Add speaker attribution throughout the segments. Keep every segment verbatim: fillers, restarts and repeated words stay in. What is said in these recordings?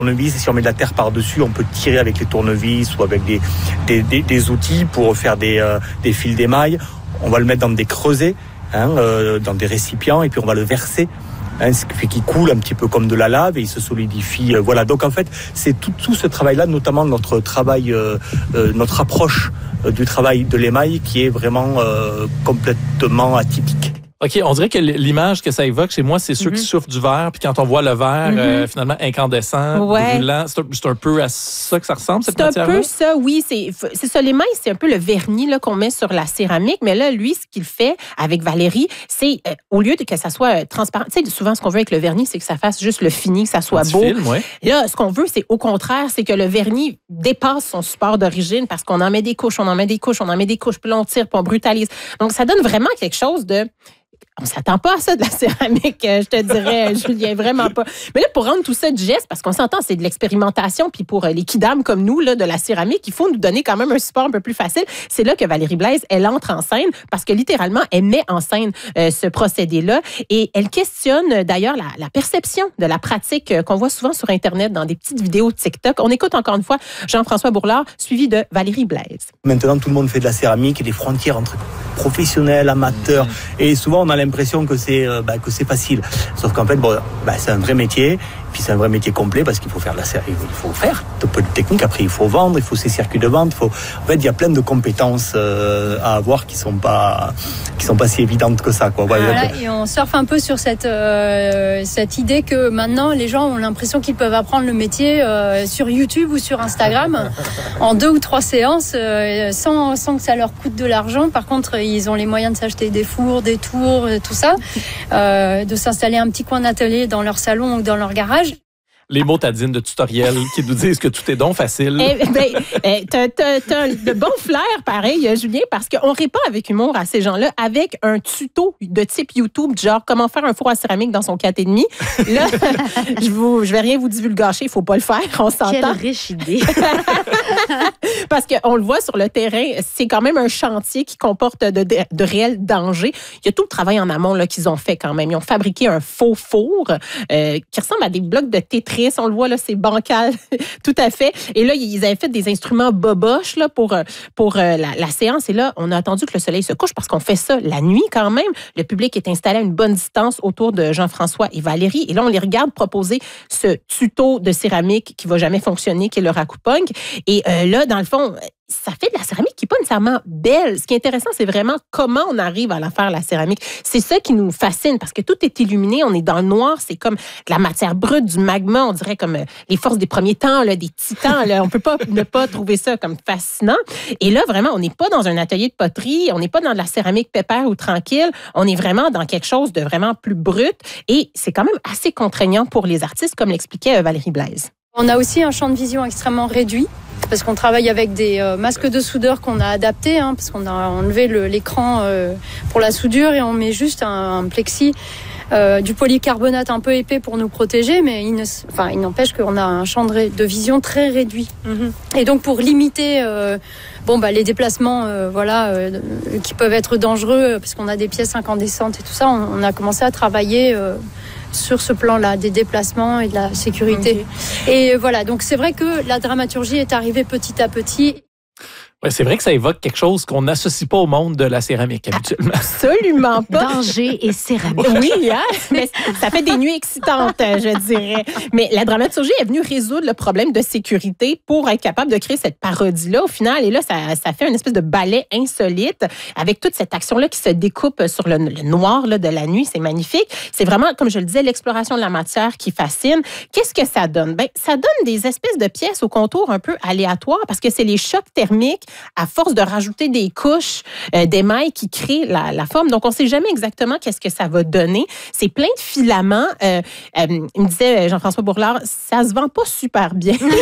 Speaker 1: Tournevis, si on met de la terre par-dessus, on peut tirer avec les tournevis ou avec des, des, des, des outils pour faire des, euh, des fils d'émail. On va le mettre dans des creusets, hein, euh, dans des récipients, et puis on va le verser. Hein, ce qui fait qu'il coule un petit peu comme de la lave et il se solidifie. Euh, voilà. Donc en fait, c'est tout, tout ce travail-là, notamment notre travail, euh, euh, notre approche euh, du travail de l'émail qui est vraiment euh, complètement atypique.
Speaker 2: OK, on dirait que l'image que ça évoque chez moi, c'est ceux mm-hmm. qui souffrent du verre, puis quand on voit le verre, mm-hmm. euh, finalement, incandescent, ouais. brûlant, c'est un, c'est un peu à ça que ça ressemble, cette matière-là?
Speaker 3: C'est un peu ça, oui. C'est, c'est ça, l'émail, c'est un peu le vernis là, qu'on met sur la céramique, mais là, lui, ce qu'il fait avec Valérie, c'est, euh, au lieu de que ça soit euh, transparent, tu sais, souvent, ce qu'on veut avec le vernis, c'est que ça fasse juste le fini, que ça soit beau. Film, ouais. Là, ce qu'on veut, c'est au contraire, c'est que le vernis dépasse son support d'origine parce qu'on en met des couches, on en met des couches, on en met des couches, puis là, on tire, puis on brutalise. Donc, ça donne vraiment quelque chose de... On s'attend pas à ça de la céramique, je te dirais, Julien, vraiment pas. Mais là, pour rendre tout ça digeste, parce qu'on s'entend, c'est de l'expérimentation, puis pour les kidams comme nous, là, de la céramique, il faut nous donner quand même un support un peu plus facile. C'est là que Valérie Blaise, elle entre en scène, parce que littéralement, elle met en scène euh, ce procédé-là, et elle questionne d'ailleurs la, la perception de la pratique qu'on voit souvent sur Internet dans des petites vidéos de TikTok. On écoute encore une fois Jean-François Bourlard, suivi de Valérie Blaise.
Speaker 1: Maintenant, tout le monde fait de la céramique et des frontières entre professionnels, amateurs, et souvent on a l'impression que c'est euh, bah, que c'est facile. Sauf qu'en fait, bon, bah, c'est un vrai métier. Puis c'est un vrai métier complet parce qu'il faut faire de la céramique, il faut faire un peu de technique. Après, il faut vendre, il faut ses circuits de vente. Il faut. En fait, il y a plein de compétences euh, à avoir qui sont pas qui sont pas si évidentes que ça, quoi.
Speaker 4: Voilà, et on surfe un peu sur cette euh, cette idée que maintenant les gens ont l'impression qu'ils peuvent apprendre le métier euh, sur YouTube ou sur Instagram en deux ou trois séances euh, sans sans que ça leur coûte de l'argent. Par contre, ils ont les moyens de s'acheter des fours, des tours, tout ça, euh, de s'installer un petit coin d'atelier dans leur salon ou dans leur garage.
Speaker 2: Les mots tadines de tutoriel qui nous disent que tout est donc facile.
Speaker 3: Eh ben, eh, t'as, t'as, t'as de bon flair, pareil, Julien, parce qu'on répond avec humour à ces gens-là avec un tuto de type YouTube, genre comment faire un four à céramique dans son quatre et demi. Là, je vous, je vais rien vous divulgacher, il faut pas le faire, on s'entend.
Speaker 5: Quelle riche idée.
Speaker 3: Parce qu'on le voit sur le terrain, c'est quand même un chantier qui comporte de, de, de réels dangers. Il y a tout le travail en amont là, qu'ils ont fait quand même. Ils ont fabriqué un faux four euh, qui ressemble à des blocs de Tetris. On le voit, là, c'est bancal, tout à fait. Et là, ils avaient fait des instruments boboches là, pour, pour euh, la, la séance. Et là, on a attendu que le soleil se couche parce qu'on fait ça la nuit quand même. Le public est installé à une bonne distance autour de Jean-François et Valérie. Et là, on les regarde proposer ce tuto de céramique qui va jamais fonctionner, qui est le raku-punk. Et euh, là, dans le fond, ça fait de la céramique qui n'est pas nécessairement belle. Ce qui est intéressant, c'est vraiment comment on arrive à la faire, la céramique. C'est ça qui nous fascine parce que tout est illuminé, on est dans le noir, c'est comme de la matière brute, du magma, on dirait comme les forces des premiers temps, là, des titans. Là. On ne peut pas ne pas trouver ça comme fascinant. Et là, vraiment, on n'est pas dans un atelier de poterie, on n'est pas dans de la céramique pépère ou tranquille, on est vraiment dans quelque chose de vraiment plus brut et c'est quand même assez contraignant pour les artistes, comme l'expliquait Valérie Blaise.
Speaker 4: On a aussi un champ de vision extrêmement réduit. Parce qu'on travaille avec des euh, masques de soudeur qu'on a adaptés, hein, parce qu'on a enlevé le, l'écran euh, pour la soudure et on met juste un, un plexi, euh, du polycarbonate un peu épais pour nous protéger, mais il, ne, enfin, il n'empêche qu'on a un champ de, de vision très réduit. Mm-hmm. Et donc pour limiter euh, bon, bah, les déplacements euh, voilà, euh, qui peuvent être dangereux, parce qu'on a des pièces incandescentes et tout ça, on, on a commencé à travailler... Euh, sur ce plan-là, des déplacements et de la sécurité. Okay. Et voilà, donc c'est vrai que la dramaturgie est arrivée petit à petit.
Speaker 2: Ouais, c'est vrai que ça évoque quelque chose qu'on n'associe pas au monde de la céramique habituellement.
Speaker 3: Absolument pas.
Speaker 5: Danger et céramique.
Speaker 3: Oui, hein? Mais ça fait des nuits excitantes, je dirais. Mais la dramaturgie est venue résoudre le problème de sécurité pour être capable de créer cette parodie-là au final. Et là, ça, ça fait une espèce de ballet insolite avec toute cette action-là qui se découpe sur le, le noir là, de la nuit. C'est magnifique. C'est vraiment, comme je le disais, l'exploration de la matière qui fascine. Qu'est-ce que ça donne? Ben, ça donne des espèces de pièces au contour un peu aléatoires parce que c'est les chocs thermiques à force de rajouter des couches euh, d'émail qui créent la, la forme. Donc, on ne sait jamais exactement qu'est-ce que ça va donner. C'est plein de filaments. Euh, euh, il me disait, Jean-François Bourlard, ça se vend pas super bien. Ça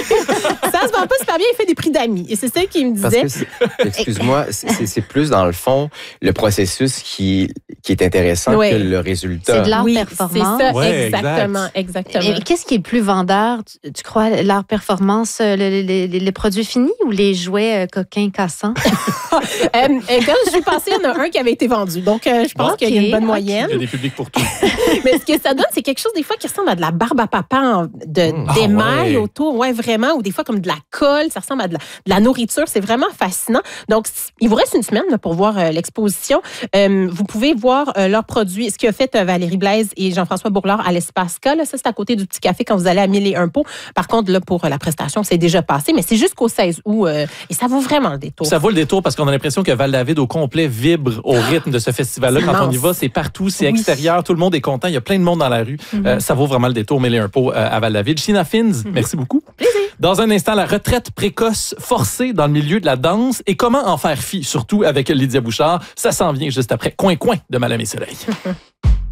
Speaker 3: se vend pas super bien, il fait des prix d'amis. Et c'est ça qu'il me disait.
Speaker 6: Parce que excuse-moi, c'est, c'est plus dans le fond le processus qui, qui est intéressant oui. que le résultat.
Speaker 5: C'est de l'art
Speaker 3: oui,
Speaker 5: performance.
Speaker 3: C'est ça,
Speaker 2: ouais,
Speaker 3: exactement,
Speaker 2: exact.
Speaker 3: exactement.
Speaker 5: Et qu'est-ce qui est le plus vendeur, tu, tu crois, l'art performance, les, les, les produits finis ou les jouets coquins cassants?
Speaker 3: euh, quand je suis passée, il y en a un qui avait été vendu. Donc, euh, je pense bon, qu'il y a une bonne
Speaker 5: okay.
Speaker 3: moyenne.
Speaker 2: Il y a des publics pour tout.
Speaker 3: Mais ce que ça donne, c'est quelque chose des fois qui ressemble à de la barbe à papa en, de, mmh. d'émail oh, ouais. autour. Ouais, vraiment. Ou des fois comme de la colle. Ça ressemble à de la, de la nourriture. C'est vraiment fascinant. Donc, il vous reste une semaine là, pour voir euh, l'exposition. Euh, vous pouvez voir euh, leurs produits. Ce qu'a fait euh, Valérie Blaise et Jean-François Bourlard à l'Espace K. Là, ça, c'est à côté du Petit Café quand vous allez à Mille et un pots. Par contre, là, pour euh, la prestation, c'est déjà passé. Mais c'est jusqu'au seize août. Euh, et ça vaut vraiment le détour.
Speaker 2: Ça vaut le détour parce qu'on a l'impression que Val-David au complet vibre au rythme de ce festival-là. Quand on y va, c'est partout, c'est oui. extérieur. Tout le monde est content. Il y a plein de monde dans la rue. Mm-hmm. Euh, ça vaut vraiment le détour. Mille et un pots euh, à Val-David. China Fins, mm-hmm. merci beaucoup.
Speaker 3: Plaisir.
Speaker 2: Dans un instant, la retraite précoce forcée dans le milieu de la danse et comment en faire fi, surtout avec Lydia Bouchard. Ça s'en vient juste après Coin Coin de Madame et Soleil.